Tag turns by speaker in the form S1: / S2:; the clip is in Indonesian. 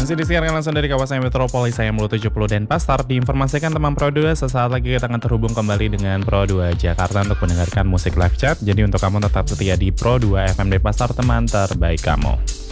S1: Masih disiarkan langsung dari kawasan Metropolis, saya Mulu 70 dan Pasar. Diinformasikan teman Pro 2, sesaat lagi kita akan terhubung kembali dengan Pro 2 Jakarta untuk mendengarkan musik live chat. Jadi untuk kamu tetap setia di Pro 2 FM Pasar, teman terbaik kamu.